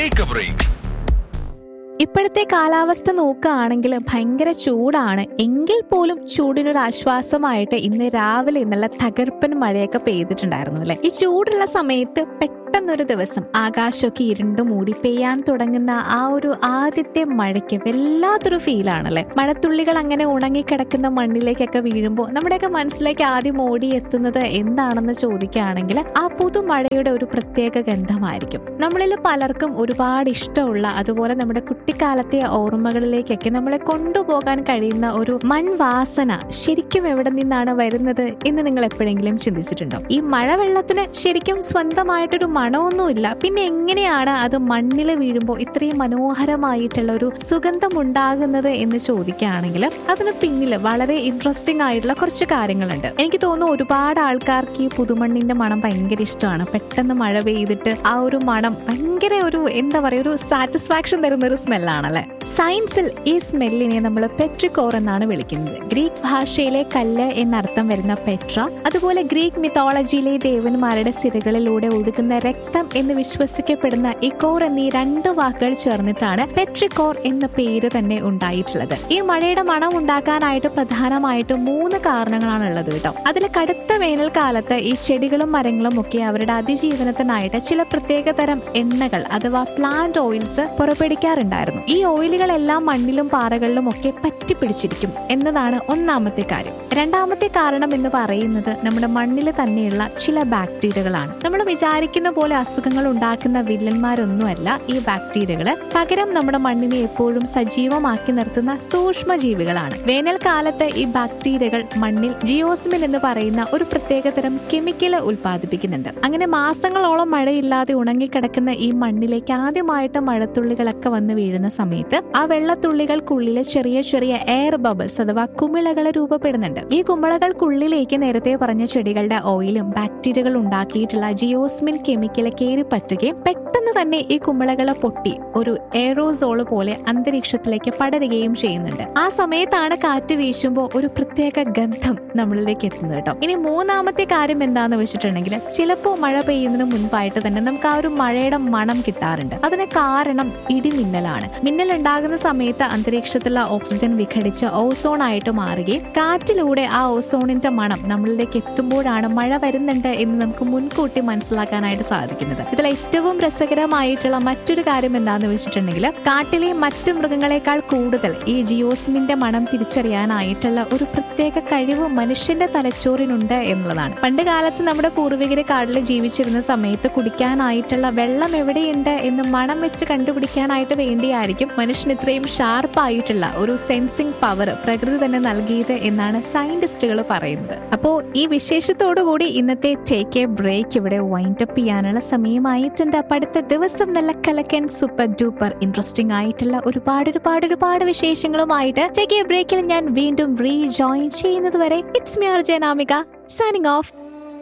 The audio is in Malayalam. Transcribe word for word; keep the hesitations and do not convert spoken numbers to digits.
Take A break. ഇപ്പോഴത്തെ കാലാവസ്ഥ നോക്കുകയാണെങ്കിൽ ഭയങ്കര ചൂടാണ്. എങ്കിൽ പോലും ചൂടിനൊരു ആശ്വാസമായിട്ട് ഇന്ന് രാവിലെ നല്ല തകർപ്പൻ മഴയൊക്കെ പെയ്തിട്ടുണ്ടായിരുന്നു അല്ലെ. ഈ ചൂടുള്ള സമയത്ത് പെട്ടെന്നൊരു ദിവസം ആകാശമൊക്കെ ഇരുണ്ടു മൂടി പെയ്യാൻ തുടങ്ങുന്ന ആ ഒരു ആദ്യത്തെ മഴയ്ക്ക് വല്ലാത്തൊരു ഫീലാണല്ലേ. മഴത്തുള്ളികൾ അങ്ങനെ ഉണങ്ങിക്കിടക്കുന്ന മണ്ണിലേക്കൊക്കെ വീഴുമ്പോൾ നമ്മുടെയൊക്കെ മനസ്സിലേക്ക് ആദ്യം ഓടി എത്തുന്നത് എന്താണെന്ന് ചോദിക്കുകയാണെങ്കിൽ ആ പുതുമഴയുടെ ഒരു പ്രത്യേക ഗന്ധമായിരിക്കും. നമ്മളിൽ പലർക്കും ഒരുപാട് ഇഷ്ടമുള്ള, അതുപോലെ നമ്മുടെ കുട്ടിക്കാലത്തെ ഓർമ്മകളിലേക്കൊക്കെ നമ്മളെ കൊണ്ടുപോകാൻ കഴിയുന്ന ഒരു മൺവാസന ശരിക്കും എവിടെ നിന്നാണ് വരുന്നത് എന്ന് നിങ്ങൾ എപ്പോഴെങ്കിലും ചിന്തിച്ചിട്ടുണ്ടോ? ഈ മഴവെള്ളത്തിന് ശരിക്കും സ്വന്തമായിട്ടൊരു മണമൊന്നുമില്ല. പിന്നെ എങ്ങനെയാണ് അത് മണ്ണിൽ വീഴുമ്പോൾ ഇത്രയും മനോഹരമായിട്ടുള്ള ഒരു സുഗന്ധം ഉണ്ടാകുന്നത് എന്ന് ചോദിക്കുകയാണെങ്കിൽ അതിന് പിന്നിൽ വളരെ ഇൻട്രസ്റ്റിംഗ് ആയിട്ടുള്ള കുറച്ച് കാര്യങ്ങളുണ്ട്. എനിക്ക് തോന്നുന്നു ഒരുപാട് ആൾക്കാർക്ക് ഈ പുതുമണ്ണിന്റെ മണം ഭയങ്കര ഇഷ്ടമാണ്. പെട്ടെന്ന് മഴ പെയ്തിട്ട് ആ ഒരു മണം ഭയങ്കര ഒരു എന്താ പറയുക, ഒരു സാറ്റിസ്ഫാക്ഷൻ തരുന്ന ഒരു സ്മെല്ലാണല്ലേ. സയൻസിൽ ഈ സ്മെല്ലിനെ നമ്മൾ പെട്രിക്കോർ എന്നാണ് വിളിക്കുന്നത്. ഗ്രീക്ക് ഭാഷയിലെ കല്ല് എന്നർത്ഥം വരുന്ന പെട്ര, അതുപോലെ ഗ്രീക്ക് മിത്തോളജിയിലെ ദേവന്മാരുടെ സിരകളിലൂടെ ഒഴുകുന്ന രക്തം എന്ന് വിശ്വസിക്കപ്പെടുന്ന ഇക്കോർ എന്നീ രണ്ട് വാക്കുകൾ ചേർന്നിട്ടാണ് പെട്രിക്കോർ എന്ന പേര് തന്നെ ഉണ്ടായിട്ടുള്ളത്. ഈ മഴയുടെ മണം ഉണ്ടാക്കാനായിട്ട് പ്രധാനമായിട്ടും മൂന്ന് കാരണങ്ങളാണ് ഉള്ളത് കേട്ടോ. അതിൽ കടുത്ത വേനൽക്കാലത്ത് ഈ ചെടികളും മരങ്ങളും ഒക്കെ അവരുടെ അതിജീവനത്തിനായിട്ട് ചില പ്രത്യേക തരം എണ്ണകൾ അഥവാ പ്ലാന്റ് ഓയിൽസ് പുറപ്പെടുവിക്കാറുണ്ടായിരുന്നു. ഈ ഓയിലുകളെല്ലാം മണ്ണിലും പാറകളിലും ഒക്കെ പറ്റിപ്പിടിച്ചിരിക്കും എന്നതാണ് ഒന്നാമത്തെ കാര്യം. രണ്ടാമത്തെ കാരണം എന്ന് പറയുന്നത് നമ്മുടെ മണ്ണിൽ തന്നെയുള്ള ചില ബാക്ടീരിയകളാണ്. നമ്മൾ വിചാരിക്കുന്ന പോലെ അസുഖങ്ങൾ ഉണ്ടാക്കുന്ന വില്ലന്മാരൊന്നുമല്ല ഈ ബാക്ടീരിയകള്. പകരം നമ്മുടെ മണ്ണിനെ എപ്പോഴും സജീവമാക്കി നിർത്തുന്ന സൂക്ഷ്മജീവികളാണ്. വേനൽക്കാലത്ത് ഈ ബാക്ടീരിയകൾ മണ്ണിൽ ജിയോസ്മിൻ എന്ന് പറയുന്ന ഒരു പ്രത്യേകതരം കെമിക്കൽ ഉൽപ്പാദിപ്പിക്കുന്നുണ്ട്. അങ്ങനെ മാസങ്ങളോളം മഴയില്ലാതെ ഉണങ്ങിക്കിടക്കുന്ന ഈ മണ്ണിലേക്ക് ആദ്യമായിട്ട് മഴത്തുള്ളികളൊക്കെ വന്ന് വീഴുന്ന സമയത്ത് ആ വെള്ളത്തുള്ളികൾക്കുള്ളിൽ ചെറിയ ചെറിയ എയർ ബബിൾസ് അഥവാ കുമിളകൾ രൂപപ്പെടുന്നുണ്ട്. ഈ കുമിളകൾക്കുള്ളിലേക്ക് നേരത്തെ പറഞ്ഞ ചെടികളുടെ ഓയിലും ബാക്ടീരിയകൾ ഉണ്ടാക്കിയിട്ടുള്ള ജിയോസ്മിൻ കെമിക്കൽ കയറി പറ്റുകയും പെട്ടെന്ന് തന്നെ ഈ കുമിളകളെ പൊട്ടി ഒരു എയറോസോള് പോലെ അന്തരീക്ഷത്തിലേക്ക് പടരുകയും ചെയ്യുന്നുണ്ട്. ആ സമയത്താണ് കാറ്റ് വീശുമ്പോൾ ഒരു പ്രത്യേക ഗന്ധം നമ്മളിലേക്ക് എത്തുന്നത് കേട്ടോ. ഇനി മൂന്നാമത്തെ കാര്യം എന്താന്ന് വെച്ചിട്ടുണ്ടെങ്കിൽ ചിലപ്പോൾ മഴ പെയ്യുന്നതിന് മുൻപായിട്ട് തന്നെ നമുക്ക് ആ ഒരു മഴയുടെ മണം കിട്ടാറുണ്ട്. അതിന് കാരണം ഇടിമിന്നലാണ്. മിന്നൽ ഉണ്ടാകുന്ന സമയത്ത് അന്തരീക്ഷത്തിലുള്ള ഓക്സിജൻ വിഘടിച്ച് ഓസോൺ ആയിട്ട് മാറുകയും കാറ്റിലൂടെ ആ ഓസോണിന്റെ മണം നമ്മളിലേക്ക് എത്തുമ്പോഴാണ് മഴ വരുന്നുണ്ട് എന്ന് നമുക്ക് മുൻകൂട്ടി മനസ്സിലാക്കാനായിട്ട് സാധിക്കുന്നത്. ഇതിൽ ഏറ്റവും രസകരമായിട്ടുള്ള മറ്റൊരു കാര്യം എന്താന്ന് വെച്ചിട്ടുണ്ടെങ്കിൽ കാട്ടിലെ മറ്റു മൃഗങ്ങളെക്കാൾ കൂടുതൽ ഈ ജിയോസ്മിന്റെ മണം തിരിച്ചറിയാനായിട്ടുള്ള ഒരു പ്രത്യേക കഴിവ് മനുഷ്യന്റെ തലച്ചോറിനുണ്ട് എന്നുള്ളതാണ്. പണ്ട് കാലത്ത് നമ്മുടെ പൂർവികര് കാട്ടിൽ ജീവിച്ചിരുന്ന സമയത്ത് കുടിക്കാനായിട്ടുള്ള വെള്ളം എവിടെയുണ്ട് എന്ന് മണം വെച്ച് കണ്ടുപിടിക്കാനായിട്ട് വേണ്ടിയായിരിക്കും മനുഷ്യൻ ഇത്രയും ഷാർപ്പായിട്ടുള്ള ഒരു സെൻസിങ് പവർ പ്രകൃതി തന്നെ നൽകിയത് എന്നാണ് സയന്റിസ്റ്റുകൾ പറയുന്നത്. അപ്പോ ഈ വിശേഷത്തോടുകൂടി ഇന്നത്തെ ടേക്ക് എ ബ്രേക്ക് ഇവിടെ വൈൻഡ് അപ്പ് ചെയ്യാനുള്ള സമയമായിട്ടുണ്ട്. അപ്പൊ അടുത്ത ദിവസം നല്ല കലക്കൻ സൂപ്പർ ഡൂപ്പർ ഇൻട്രസ്റ്റിംഗ് ആയിട്ടുള്ള ഒരുപാട് ഒരുപാട് ഒരുപാട് വിശേഷങ്ങളുമായിട്ട് ടേക്ക് എ ബ്രേക്കിൽ ഞാൻ വീണ്ടും റീജോയിൻ ചെയ്യുന്നത് വരെ it's me RJ Namika signing off.